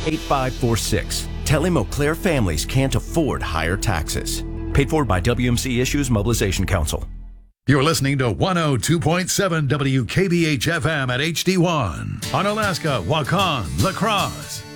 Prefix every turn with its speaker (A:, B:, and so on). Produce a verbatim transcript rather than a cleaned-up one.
A: eight five four six. Tell him Eau Claire families can't afford higher taxes. Paid for by W M C Issues Mobilization Council.
B: You're listening to one oh two point seven W K B H F M at H D one on Alaska, Wakan, La Crosse.